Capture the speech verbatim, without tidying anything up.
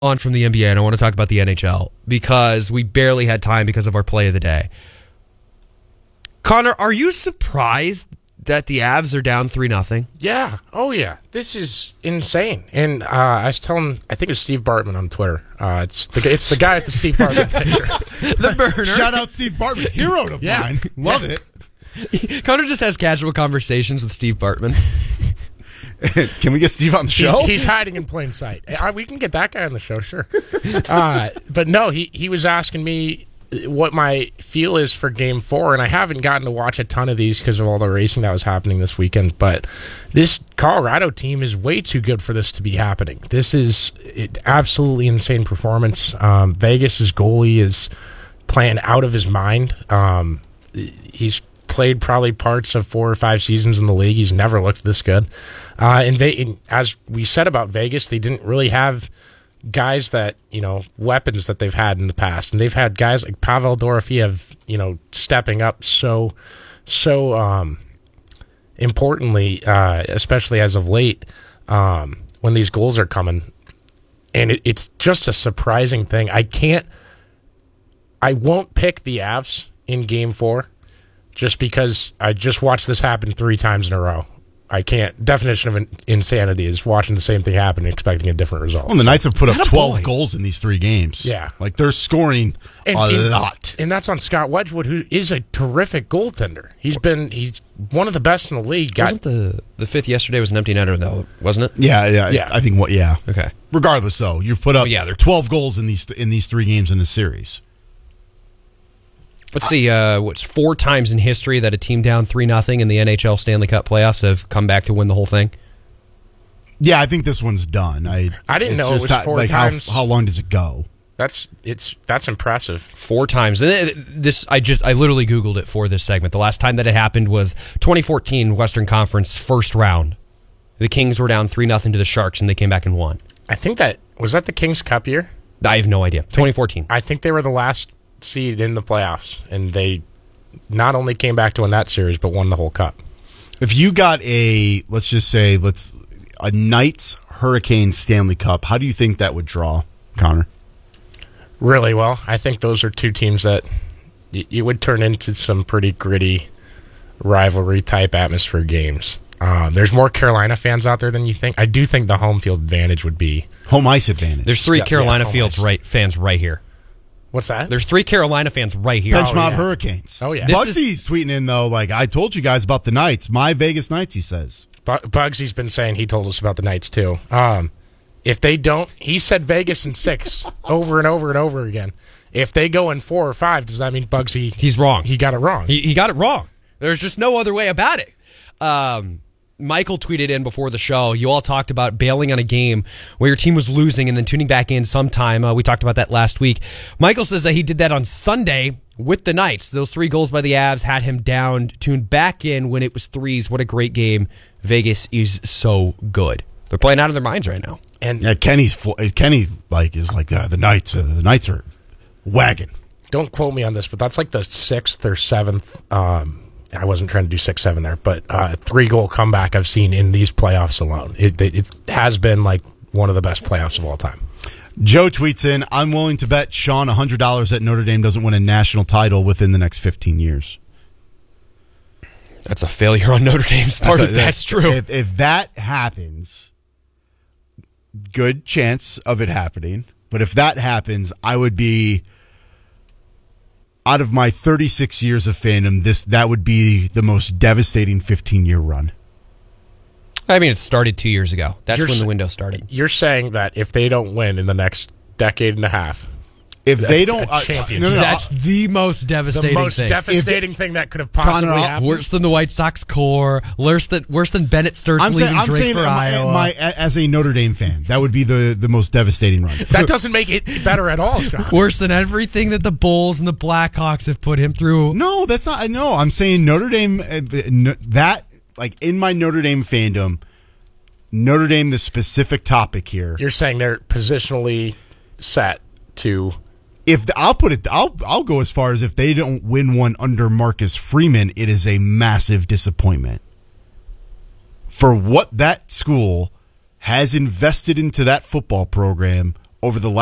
On from the N B A, and I want to talk about the N H L because we barely had time because of our play of the day. Connor, are you surprised that the Avs are down three nothing? Yeah. Oh, yeah. This is insane. And uh, I was telling, I think it was Steve Bartman on Twitter. Uh, it's the it's the guy at the Steve Bartman picture. The burner. Shout out Steve Bartman, hero of Yeah. mine. Love Yeah. it. Connor just has casual conversations with Steve Bartman. Can we get Steve on the show? He's, he's hiding in plain sight. Uh, we can get that guy on the show, sure. Uh, but no, he, he was asking me what my feel is for Game Four, and I haven't gotten to watch a ton of these because of all the racing that was happening this weekend. But this Colorado team is way too good for this to be happening. This is it, absolutely insane performance. Um, Vegas's goalie is playing out of his mind. Um, he's played probably parts of four or five seasons in the league. He's never looked this good. Uh, and, Ve- and as we said about Vegas, they didn't really have guys that, you know, weapons that they've had in the past. And they've had guys like Pavel Dorofeev, you know, stepping up so, so um, importantly, uh, especially as of late, um, when these goals are coming. And it, it's just a surprising thing. I can't, I won't pick the Avs in Game Four just because I just watched this happen three times in a row. I can't. Definition of in, insanity is watching the same thing happen and expecting a different result. Well, the Knights have put up Atta twelve boy. goals in these three games. Yeah. Like, they're scoring and, a and, lot. And that's on Scott Wedgwood, who is a terrific goaltender. He's been, he's one of the best in the league. Got, Wasn't the, the fifth yesterday was an empty netter, though, wasn't it? Yeah, yeah, Yeah. I think what, yeah. Okay. Regardless, though, you've put up Oh, yeah, they're- twelve goals in these in these three games in this series. Let's see, uh, what's four times in history that a team down three nothing in the N H L Stanley Cup playoffs have come back to win the whole thing? Yeah, I think this one's done. I I didn't it's know it just was how- four like how- times. How, long does it go? that's, it's, that's impressive. Four times. And it- this, I just, I literally Googled it for this segment. The last time that it happened was twenty fourteen Western Conference first round. The Kings were down three nothing to the Sharks, and they came back and won. I think that, was that the Kings Cup year? I have no idea. twenty fourteen. I think they were the last seed in the playoffs, and they not only came back to win that series, but won the whole cup. If you got a, let's just say, let's a Knights Hurricanes Stanley Cup, how do you think that would draw, Connor? Really well. I think those are two teams that y- you would turn into some pretty gritty rivalry type atmosphere games. Um, there's more Carolina fans out there than you think. I do think the home field advantage would be. Home ice advantage. There's three Yeah, Carolina yeah, home Fields ice. right fans right here. What's that? There's three Carolina fans right here. Bench Oh, Mob yeah. Hurricanes. Oh, yeah. This Bugsy's tweeting in, though, like, I told you guys about the Knights. My Vegas Knights, he says. Bu- Bugsy's been saying he told us about the Knights too. Um, if they don't, he said Vegas in six over and over and over again. If they go in four or five, does that mean Bugsy? He's wrong. He got it wrong. He, he got it wrong. There's just no other way about it. Um, Michael tweeted in before the show, you all talked about bailing on a game where your team was losing and then tuning back in sometime. Uh, we talked about that last week. Michael says that he did that on Sunday with the Knights. Those three goals by the Avs had him down, tuned back in when it was threes. What a great game. Vegas is so good. They're playing out of their minds right now. and Yeah, Kenny's fl- Kenny like is like uh, the Knights. Uh, the Knights are wagging. don't quote me on this, but that's like the sixth or seventh. Um, I wasn't trying to do six, seven there, but uh, three goal comeback I've seen in these playoffs alone. It, it, it has been like one of the best playoffs of all time. Joe tweets in, I'm willing to bet Sean one hundred dollars that Notre Dame doesn't win a national title within the next fifteen years. That's a failure on Notre Dame's part if that's true. If, if that happens, good chance of it happening. But if that happens, I would be, out of my thirty-six years of fandom, this that would be the most devastating fifteen-year run. I mean, it started two years ago. That's You're when s- the window started. You're saying that if they don't win in the next decade and a half, If they don't, a uh, championship. no, no, no, That's the most the devastating most thing. devastating thing that could have possibly Connor, I'll- happened. Worse than the White Sox core. Worse than worse than Bennett Sturtz I'm leaving saying, I'm Drake saying for my, Iowa. my, as a Notre Dame fan, that would be the, the most devastating run. That doesn't make it better at all, Sean. Worse than everything that the Bulls and the Blackhawks have put him through. No, that's not. No, I'm saying Notre Dame. uh, no- That like in my Notre Dame fandom, Notre Dame, the specific topic here. You're saying they're positionally set to. If the, I'll put it, I'll I'll go as far as if they don't win one under Marcus Freeman, it is a massive disappointment for what that school has invested into that football program over the last